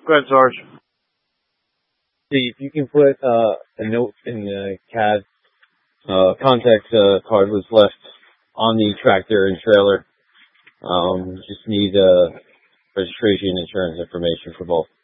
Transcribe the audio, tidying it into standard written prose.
Go ahead, Sarge. See if you can put a note in the CAD. Contact card was left on the tractor and trailer. Just need registration insurance information for both.